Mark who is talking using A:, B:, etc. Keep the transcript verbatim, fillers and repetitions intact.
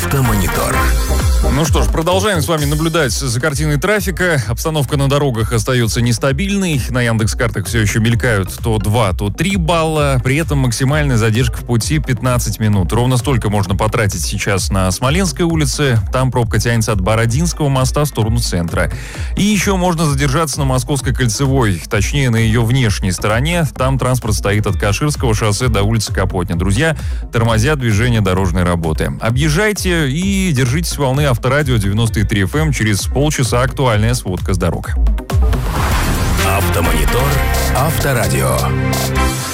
A: Автомонитор.
B: Ну что ж, продолжаем с вами наблюдать за картиной трафика. Обстановка на дорогах остается нестабильной. На Яндекс.Картах все еще мелькают то два, то три балла. При этом максимальная задержка в пути пятнадцать минут. Ровно столько можно потратить сейчас на Смоленской улице. Там пробка тянется от Бородинского моста в сторону центра. И еще можно задержаться на Московской кольцевой, точнее на ее внешней стороне. Там транспорт стоит от Каширского шоссе до улицы Капотня. Друзья, тормозят движение дорожной работы. Объезжайте и держитесь волны Авторадио девяносто три эф эм. Через полчаса актуальная сводка с дорог.
A: Автомонитор. Авторадио.